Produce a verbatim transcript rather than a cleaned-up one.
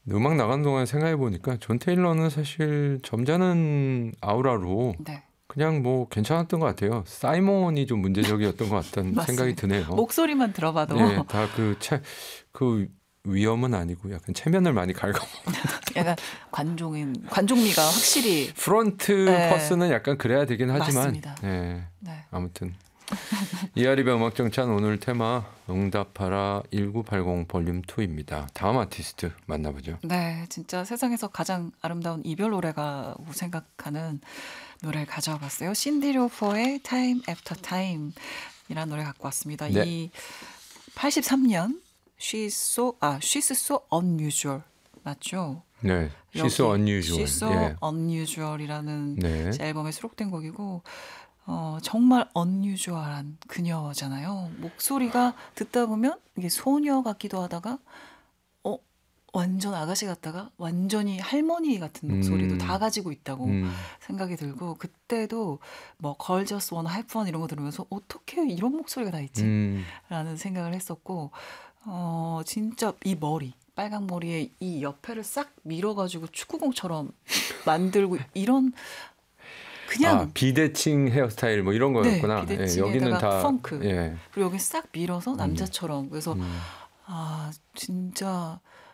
음악 나간 동안 생각해 보니까 존 테일러는 사실 점잖은 아우라로 네. 그냥 뭐 괜찮았던 것 같아요. 사이먼이 좀 문제적이었던 것 같다는 생각이 드네요. 목소리만 들어봐도 네, 다 그 그 위험은 아니고 약간 체면을 많이 갉아먹는 약간 관종인 관종미가 확실히 프론트 네. 퍼스는 약간 그래야 되긴 하지만 맞습니다. 네, 네. 아무튼 이하리의 음악정찬 오늘 테마 응답하라 천구백팔십 볼륨 이입니다. 다음 아티스트 만나보죠. 네, 진짜 세상에서 가장 아름다운 이별 노래라고 생각하는 노래를 가져와 봤어요. 신디 로퍼의 Time After Time 이라는 노래 갖고 왔습니다. 네. 이 팔십삼 년 She's So, 아, She's So Unusual 맞죠? 네, She's So Unusual. She's So 예. Unusual이라는 네. 앨범에 수록된 곡이고 어, 정말 unusual한 그녀잖아요. 목소리가 듣다 보면 이게 소녀 같기도 하다가 어 완전 아가씨 같다가 완전히 할머니 같은 목소리도 음. 다 가지고 있다고 음. 생각이 들고 그때도 뭐 Girl Just Wanna Have Fun 이런 거 들으면서 어떻게 이런 목소리가 다 있지? 음. 라는 생각을 했었고 어 진짜 이 머리 빨강 머리에 이 옆에를 싹 밀어가지고 축구공처럼 만들고 이런 그냥 아, 비대칭 헤어스타일 뭐 이런 거였구나. 네, 비대칭에다가 예, 여기는 다 펑크 예. 그리고 여기 싹 밀어서 남자처럼 그래서 음. 아 진짜